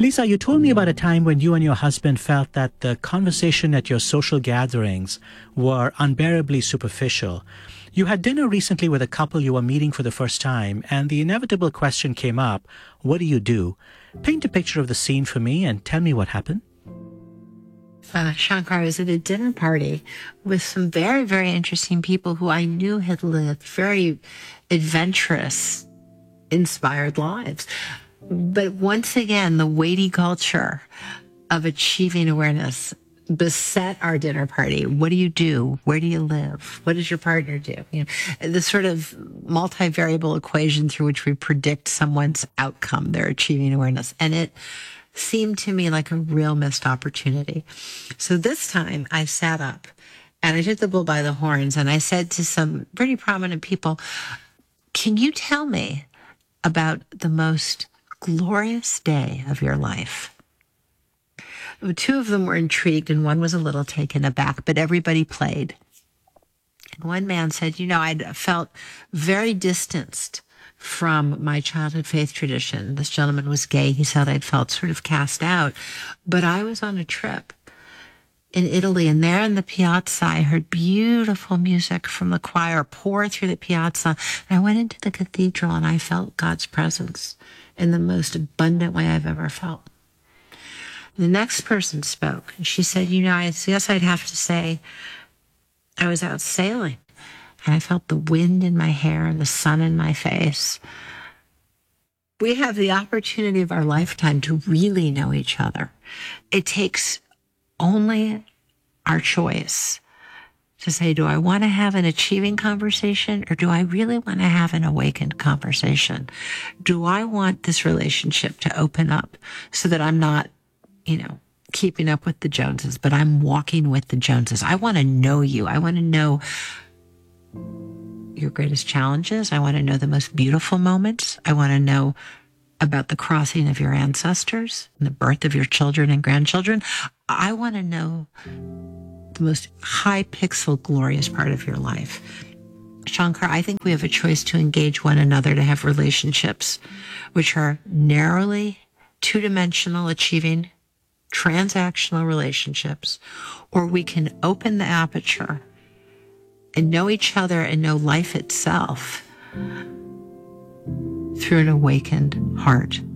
Lisa, you told me about a time when you and your husband felt that the conversation at your social gatherings were unbearably superficial. You had dinner recently with a couple you were meeting for the first time, and the inevitable question came up, what do you do? Paint a picture of the scene for me and tell me what happened. Shankar, I was at a dinner party with some very, very interesting people who I knew had lived very adventurous, inspired lives. But once again, the weighty culture of achieving awareness beset our dinner party. What do you do? Where do you live? What does your partner do? You know, the sort of multivariable equation through which we predict someone's outcome, their achieving awareness. And it seemed to me like a real missed opportunity. So this time I sat up and I took the bull by the horns and I said to some pretty prominent people, can you tell me about the most glorious day of your life? Two of them were intrigued and one was a little taken aback, but everybody played. And one man said, I'd felt very distanced from my childhood faith tradition. This gentleman was gay. He said I'd felt sort of cast out, but I was on a trip in Italy, and there in the piazza, I heard beautiful music from the choir pour through the piazza. And I went into the cathedral and I felt God's presence in the most abundant way I've ever felt. The next person spoke, and she said, I guess I'd have to say I was out sailing, and I felt the wind in my hair and the sun in my face. We have the opportunity of our lifetime to really know each other. It takes only our choice to say, do I want to have an achieving conversation, or do I really want to have an awakened conversation? Do I want this relationship to open up so that I'm not keeping up with the Joneses, but I'm walking with the Joneses? I want to know you. I want to know your greatest challenges. I want to know the most beautiful moments. I want to know about the crossing of your ancestors and the birth of your children and grandchildren. I want to know the most high pixel, glorious part of your life. Shankar, I think we have a choice to engage one another, to have relationships which are narrowly two-dimensional, achieving transactional relationships, or we can open the aperture and know each other and know life itself through an awakened heart.